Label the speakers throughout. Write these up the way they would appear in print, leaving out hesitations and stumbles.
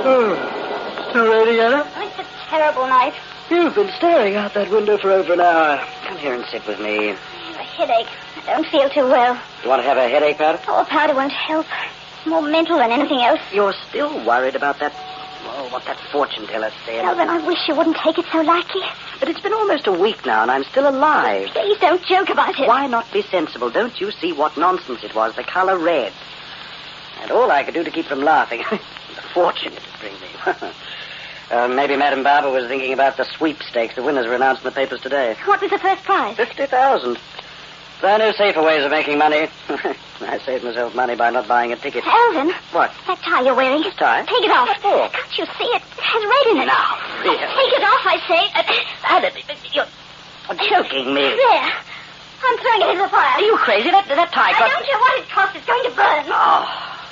Speaker 1: Oh, still raining, Anna?
Speaker 2: Oh, it's a terrible night.
Speaker 1: You've been staring out that window for over an hour. Come here and sit with me.
Speaker 2: I have a headache. I don't feel too well.
Speaker 1: You want to have a headache, Powder?
Speaker 2: Oh, a powder won't help. It's more mental than anything else.
Speaker 1: You're still worried about that... Oh, what that fortune teller said.
Speaker 2: Alvin, I wish you wouldn't take it so lightly.
Speaker 1: But it's been almost a week now, and I'm still alive.
Speaker 2: Please don't joke about it.
Speaker 1: Why not be sensible? Don't you see what nonsense it was? The color red. And all I could do to keep from laughing. The fortune it brings me. Maybe Madame Barber was thinking about the sweepstakes. The winners were announced in the papers today.
Speaker 2: What was the first prize?
Speaker 1: 50,000. There are no safer ways of making money. I saved myself money by not buying a ticket.
Speaker 2: Alvin.
Speaker 1: What?
Speaker 2: That tie you're wearing.
Speaker 1: This tie?
Speaker 2: Take it off.
Speaker 1: What for?
Speaker 2: Can't you see it? It has red in it.
Speaker 1: Now, really?
Speaker 2: Take it off, I say.
Speaker 1: You're joking me.
Speaker 2: There. I'm throwing it into the fire.
Speaker 1: Are you crazy? That tie
Speaker 2: I
Speaker 1: cost...
Speaker 2: don't care what it costs. It's going to burn.
Speaker 1: Oh.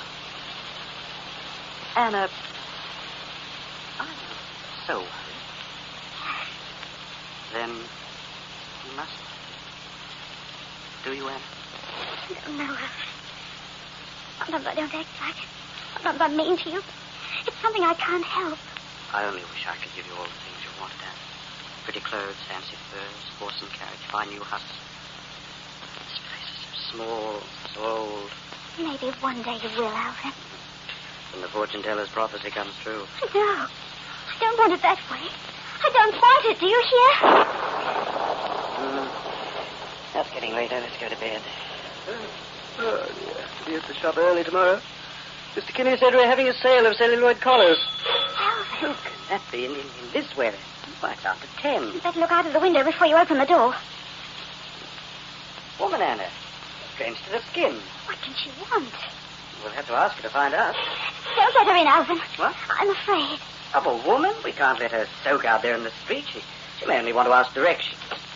Speaker 1: Anna, I'm so worried. Then you must. Do you, Anna?
Speaker 2: No. Not if I don't act like it. Not if I'm mean to you. It's something I can't help.
Speaker 1: I only wish I could give you all the things you wanted, Anna. Pretty clothes, fancy furs, horse and carriage, fine new house. This place is so small, so old.
Speaker 2: Maybe one day you will, Alvin.
Speaker 1: When the fortune teller's prophecy comes true.
Speaker 2: No. I don't want it that way. I don't want it. Do you hear?
Speaker 1: That's getting later. Let's go to bed. Oh, dear. To be at the shop early tomorrow. Mr. Kinney said we're having a sale of celluloid collars.
Speaker 2: Alvin.
Speaker 1: Who can that be in this weather? Why, it's after 10.
Speaker 2: You better look out of the window before you open the door.
Speaker 1: Woman, Anna. Drenched to the skin.
Speaker 2: What can she want?
Speaker 1: We'll have to ask her to find out.
Speaker 2: Don't let her in, Alvin.
Speaker 1: What?
Speaker 2: I'm afraid.
Speaker 1: Of a woman? We can't let her soak out there in the street. She may only want to ask directions.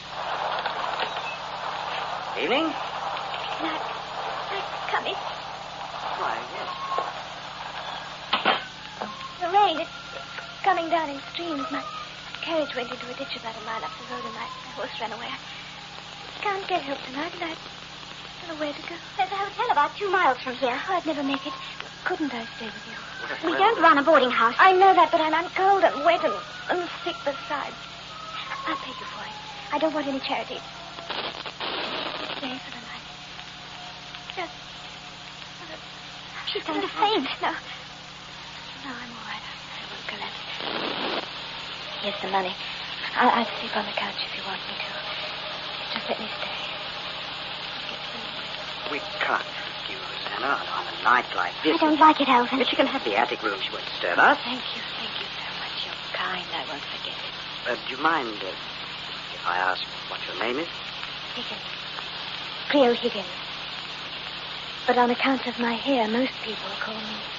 Speaker 1: Evening?
Speaker 2: Not coming.
Speaker 1: Why, yes.
Speaker 2: The rain, it's coming down in streams. My carriage went into a ditch about a mile up the road and my horse ran away. I can't get help tonight and I don't know where to go. There's a hotel about 2 miles from here. Oh, I'd never make it. Couldn't I stay with you? We don't run a boarding house. I know that, but I'm cold and wet and sick besides. I'll pay you for it. I don't want any charity. Stay for the night. Just... She's going to faint. No, I'm all right. I won't collapse. Here's the money. I'll sleep on the couch if you want me to. Just let me stay.
Speaker 1: We can't refuse, Anna, on a night like this.
Speaker 2: I don't like it, Alvin.
Speaker 1: But you can have the attic room. She won't disturb us.
Speaker 2: Thank you so much. You're kind. I won't forget it.
Speaker 1: Do you mind if I ask what your name is?
Speaker 2: Higgins. Cleo Higgins. But on account of my hair, most people call me